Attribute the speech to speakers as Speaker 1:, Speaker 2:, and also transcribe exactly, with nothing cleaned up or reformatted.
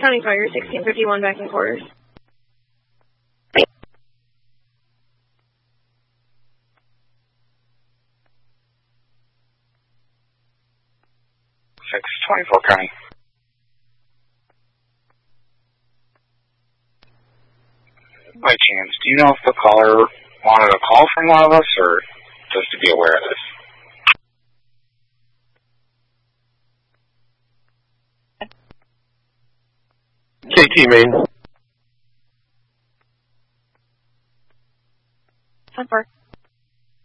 Speaker 1: County Fire, sixteen fifty-one, back in quarters.
Speaker 2: six twenty-four County. By chance, do you know if the caller wanted a call from one of us, or just to be aware of this?
Speaker 3: K T, Maine.